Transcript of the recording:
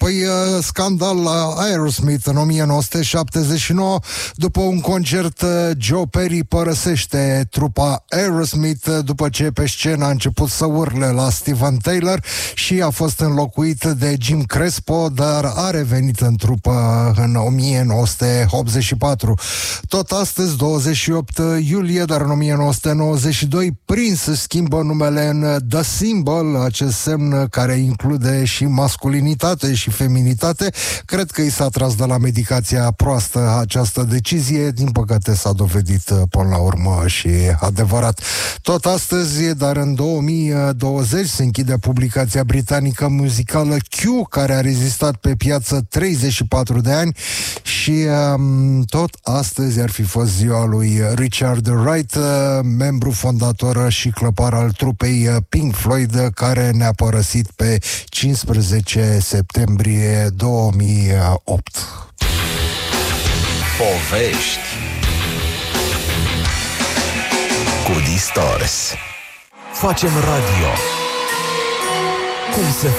Scandal la Aerosmith în 1979. După un concert, Joe Perry părăsește trupa Aerosmith după ce pe scenă a început să urle la Steven Tyler și a fost înlocuit de Jim Crespo, dar a revenit în trupă în 1984. Tot astăzi, 28 iulie, dar în 1992, Prince își schimbă numele în The Symbol, acest semn care include și masculinitate și feminitate. Cred că i s-a tras de la medicația proastă această decizie. Din păcate s-a dovedit până la urmă și adevărat. Tot astăzi, dar în 2020, se închide publicația britanică muzicală Q, care a rezistat pe piață 34 de ani și tot astăzi ar fi fost ziua lui Richard Wright, membru fondator și clăpar al trupei Pink Floyd, care ne-a părăsit pe 15 septembrie 2008. Povești cu Distors. Facem radio cum se